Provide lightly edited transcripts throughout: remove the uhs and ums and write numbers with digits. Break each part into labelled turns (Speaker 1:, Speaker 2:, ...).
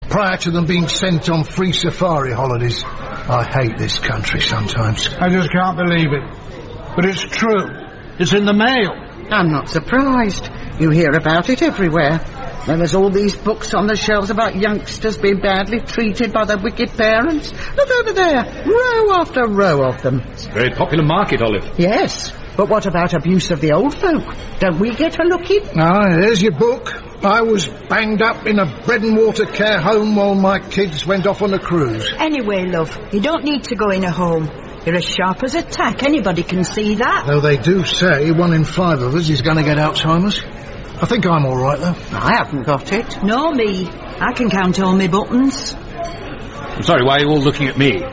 Speaker 1: prior to them being sent on free safari holidays. I hate this country sometimes.
Speaker 2: I just can't believe it. But it's true. It's in the mail.
Speaker 3: I'm not surprised. You hear about it everywhere. And there's all these books on the shelves about youngsters being badly treated by their wicked parents. Look over there, row after row of them.
Speaker 4: It's a very popular market, Olive.
Speaker 3: Yes, but what about abuse of the old folk? Don't we get a look in?
Speaker 1: Ah, there's your book. I was banged up in a bread and water care home while my kids went off on a cruise.
Speaker 5: Anyway, love, you don't need to go in a home. You're as sharp as a tack. Anybody can see that.
Speaker 1: Though they do say 1 in 5 of us is going to get Alzheimer's. I think I'm all right, though.
Speaker 3: I haven't got it.
Speaker 5: No, me. I can count all my buttons.
Speaker 4: I'm sorry, why are you all looking at me?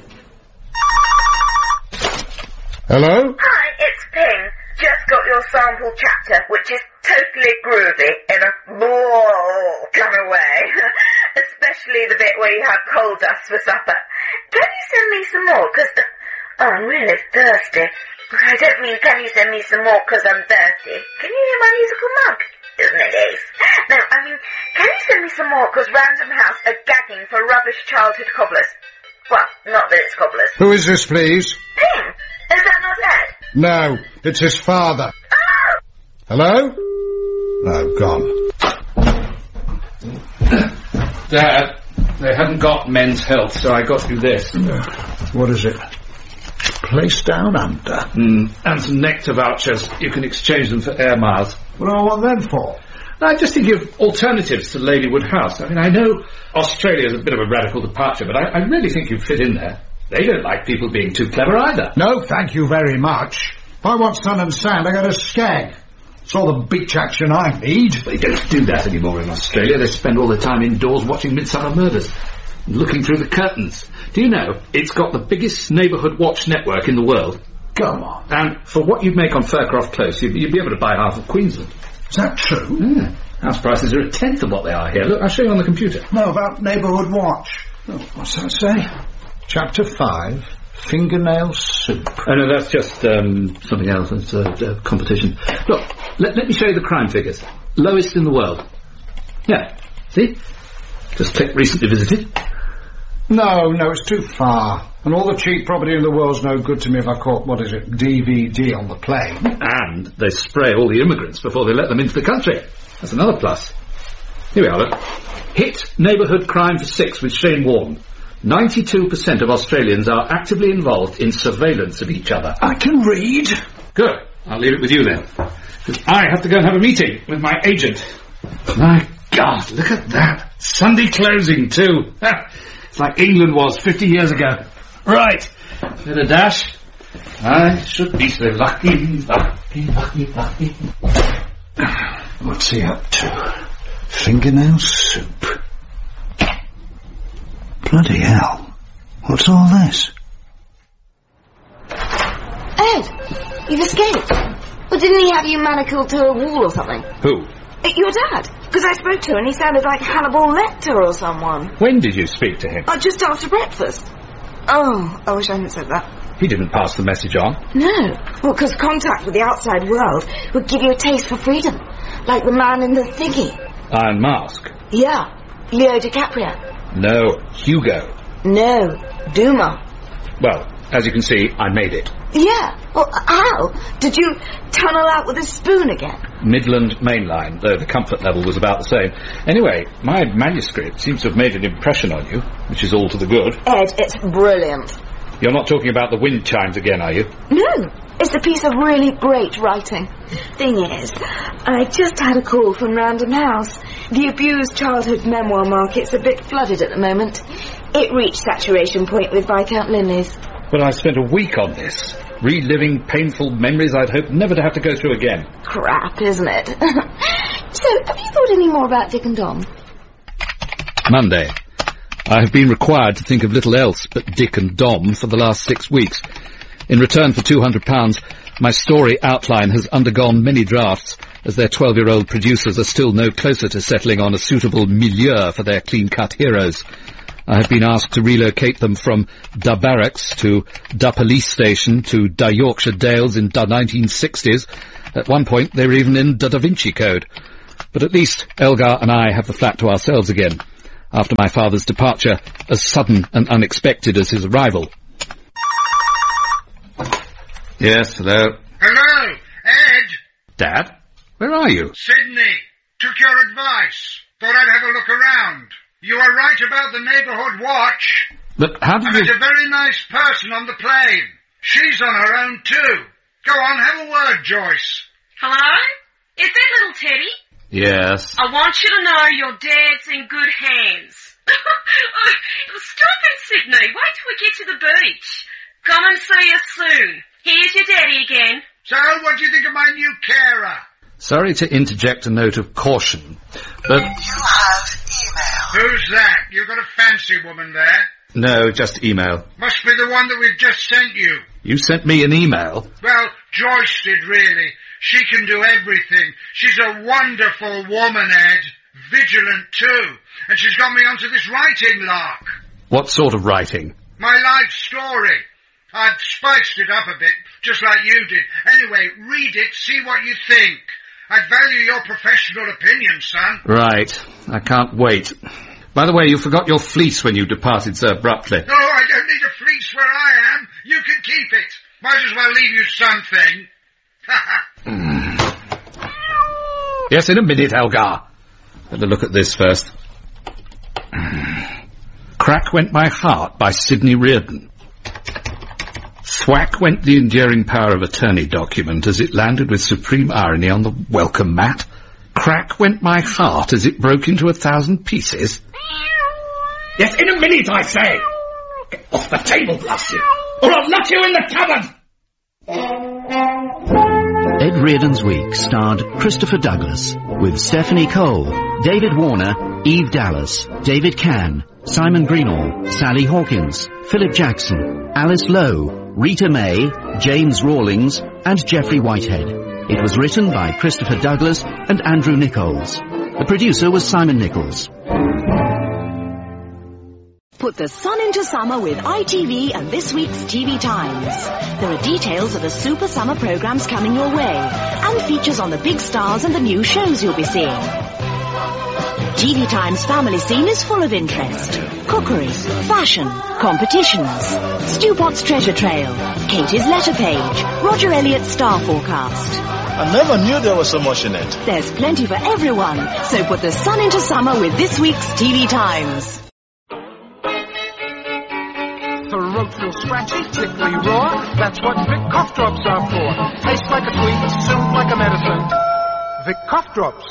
Speaker 1: Hello?
Speaker 6: Hi, it's Ping. Just got your sample chapter, which is totally groovy in a kind of way. Especially the bit where you have coal dust for supper. Can you send me some more? I'm really thirsty. I don't mean can you send me some more because I'm thirsty. Can you hear my musical mug? Isn't it ace? No, I mean, can you send me some more because Random House are gagging for rubbish childhood cobblers? Well, not that it's cobblers.
Speaker 1: Who is this, please?
Speaker 6: Ping! Is that not Ed?
Speaker 1: No, it's his father.
Speaker 6: Oh!
Speaker 1: Hello? Oh, gone.
Speaker 4: Dad, they haven't got Men's Health, so I got you this.
Speaker 2: What is it? Place Down Under.
Speaker 4: And some nectar vouchers. You can exchange them for air miles.
Speaker 2: What do I want them for?
Speaker 4: I just think of alternatives to Ladywood House. I mean, I know Australia's a bit of a radical departure, but I really think you'd fit in there. They don't like people being too clever either.
Speaker 2: No, thank you very much. If I want sun and sand, I go to Skag. It's all the beach action I need.
Speaker 4: They don't do that anymore in Australia. They spend all their time indoors watching Midsummer Murders, looking through the curtains. Do you know, it's got the biggest neighbourhood watch network in the world.
Speaker 2: Come on.
Speaker 4: And for what you'd make on Fircroft Close, you'd be able to buy half of Queensland.
Speaker 2: Is that true?
Speaker 4: Yeah. House prices are 1/10 of what they are here. Look, I'll show you on the computer.
Speaker 2: No, about neighbourhood watch. Oh, what's that say? Chapter 5, Fingernail Soup.
Speaker 4: Oh, no, that's just something else. It's a competition. Look, let me show you the crime figures. Lowest in the world. Yeah, see? Just click recently visited.
Speaker 2: No, it's too far. And all the cheap property in the world's no good to me if I caught, DVD on the plane.
Speaker 4: And they spray all the immigrants before they let them into the country. That's another plus. Here we are, look. Hit neighbourhood crime for 6 with Shane Warne. 92% of Australians are actively involved in surveillance of each other.
Speaker 2: I can read.
Speaker 4: Good. I'll leave it with you then. Because I have to go and have a meeting with my agent. My God, look at that. Sunday closing, too. It's like England was 50 years ago. Right. Bit of dash. I should be so lucky.
Speaker 2: What's he up to? Fingernail soup. Bloody hell. What's all this?
Speaker 7: Ed, you've escaped. Well, didn't he have you manacled to a wall or something?
Speaker 4: Who?
Speaker 7: Your dad. Because I spoke to him and he sounded like Hannibal Lecter or someone.
Speaker 4: When did you speak to him?
Speaker 7: Just after breakfast. Oh, I wish I hadn't said that.
Speaker 4: He didn't pass the message on.
Speaker 7: No. Well, because contact with the outside world would give you a taste for freedom. Like the man in the thingy.
Speaker 4: Iron Mask?
Speaker 7: Yeah. Leo DiCaprio.
Speaker 4: No, Hugo.
Speaker 7: No, Duma.
Speaker 4: Well, as you can see, I made it.
Speaker 7: Yeah. Well, how? Did you tunnel out with a spoon again?
Speaker 4: Midland Mainline, though the comfort level was about the same. Anyway, my manuscript seems to have made an impression on you, which is all to the good.
Speaker 7: Ed, it's brilliant.
Speaker 4: You're not talking about the wind chimes again, are you?
Speaker 7: No, it's a piece of really great writing. Thing is, I just had a call from Random House. The abused childhood memoir market's a bit flooded at the moment. It reached saturation point with Viscount Linley's.
Speaker 4: But I spent a week on this, reliving painful memories I'd hoped never to have to go through again.
Speaker 7: Crap, isn't it? So, have you thought any more about Dick and Dom?
Speaker 4: Monday. I have been required to think of little else but Dick and Dom for the last 6 weeks. In return for £200, my story outline has undergone many drafts, as their 12-year-old producers are still no closer to settling on a suitable milieu for their clean-cut heroes. I have been asked to relocate them from Da Barracks to Da Police Station to Da Yorkshire Dales in Da 1960s. At one point, they were even in Da Vinci Code. But at least Elgar and I have the flat to ourselves again. after my father's departure, as sudden and unexpected as his arrival. Yes, hello?
Speaker 1: Hello, Ed.
Speaker 4: Dad? Where are you?
Speaker 1: Sydney. Took your advice. Thought I'd have a look around. You are right about the neighbourhood watch.
Speaker 4: But how did
Speaker 1: And
Speaker 4: you...
Speaker 1: there's a very nice person on the plane. She's on her own too. Go on, have a word, Joyce.
Speaker 8: Hello? Is that little Teddy?
Speaker 4: Yes.
Speaker 8: I want you to know your dad's in good hands. Stop it, Sydney. Wait till we get to the beach. Come and see us soon. Here's your daddy again.
Speaker 1: So, what do you think of my new carer?
Speaker 4: Sorry to interject a note of caution, but...
Speaker 9: You have email.
Speaker 1: Who's that? You've got a fancy woman there.
Speaker 4: No, just email.
Speaker 1: Must be the one that we've just sent you.
Speaker 4: You sent me an email?
Speaker 1: Well, Joyce did, really. She can do everything. She's a wonderful woman, Ed. Vigilant, too. And she's got me onto this writing lark.
Speaker 4: What sort of writing?
Speaker 1: My life story. I've spiced it up a bit, just like you did. Anyway, read it, see what you think. I'd value your professional opinion, son.
Speaker 4: Right. I can't wait. By the way, you forgot your fleece when you departed so abruptly.
Speaker 1: No, I don't need a fleece where I am. You can keep it. Might as well leave you something.
Speaker 4: Yes, in a minute, Elgar. Better look at this first. Crack Went My Heart by Sidney Reardon. Thwack went the enduring power of attorney document as it landed with supreme irony on the welcome mat. Crack went my heart as it broke into 1,000 pieces.
Speaker 10: Yes, in a minute, I say! Get off the table, blast you, or I'll lock you in the cupboard!
Speaker 11: Ed Reardon's Week starred Christopher Douglas, with Stephanie Cole, David Warner, Eve Dallas, David Cann, Simon Greenall, Sally Hawkins, Philip Jackson, Alice Lowe, Rita May, James Rawlings, and Geoffrey Whitehead. It was written by Christopher Douglas and Andrew Nichols. The producer was Simon Nichols.
Speaker 12: Put the sun into summer with ITV and this week's TV Times. There are details of the super summer programs coming your way, and features on the big stars and the new shows you'll be seeing. TV Times family scene is full of interest. Cookery, fashion, competitions, Stu Potts treasure trail, Katie's letter page, Roger Elliott's star forecast.
Speaker 13: I never knew there was so much in it.
Speaker 12: There's plenty for everyone, so put the sun into summer with this week's TV Times.
Speaker 14: Throat feel scratchy, tickly raw. That's what Vic cough drops are for. Tastes like a sweet, soothe like a medicine. Vic cough drops.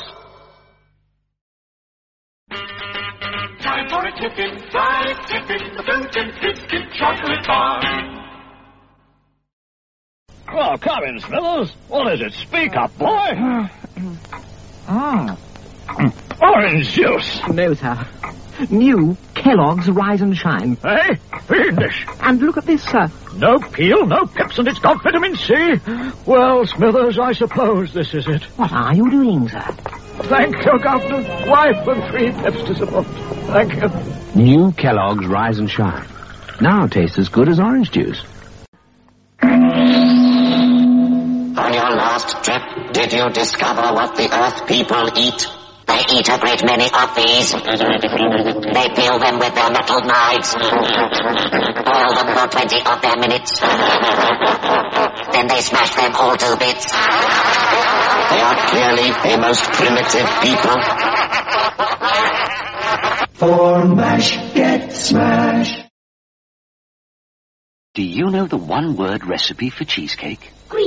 Speaker 15: Time for a tippin', fried tippin', the fruit and biscuit chocolate bar.
Speaker 10: Oh, come in, Smithers. What is it? Speak up, boy. Orange juice.
Speaker 16: No, sir. New Kellogg's Rise and Shine.
Speaker 10: Eh? Fiendish.
Speaker 16: And look at this, sir.
Speaker 10: No peel, no pips, and it's got vitamin C. Well, Smithers, I suppose this is it.
Speaker 16: What are you doing, sir?
Speaker 10: Thank you, Governor. Wife and 3 pips to support. Thank you.
Speaker 17: New Kellogg's Rise and Shine. Now tastes as good as orange juice.
Speaker 18: On your last trip, did you discover what the Earth people eat? They eat a great many of these. They peel them with their metal knives. Boil them for 20 of their minutes. Then they smash them all to bits. They are clearly the most primitive people.
Speaker 15: For mash, get smash.
Speaker 19: Do you know the one-word recipe for cheesecake?